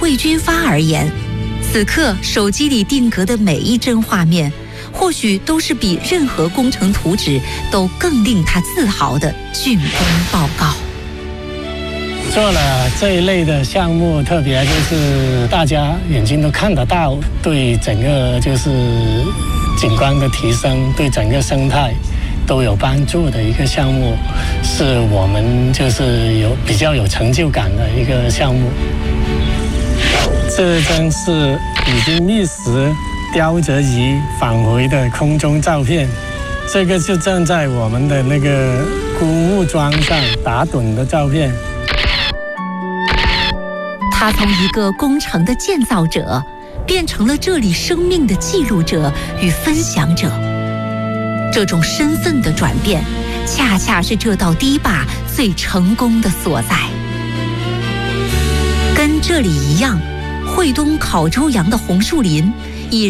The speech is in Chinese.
魏军发而言，此刻手机里定格的每一帧画面，或许都是比任何工程图纸都更令他自豪的竣工报告。 做了这一类的项目，特别就是大家眼睛都看得到，对整个就是景观的提升，对整个生态都有帮助的一个项目，是我们就是比较有成就感的一个项目。这张是已经历时雕着仪返回的空中照片，这个就站在我们的那个古木桩上打盹的照片。 他从一个工程的建造者，变成了这里生命的记录者与分享者。这种身份的转变，恰恰是这道堤坝最成功的所在。跟这里一样，惠东考州洋的红树林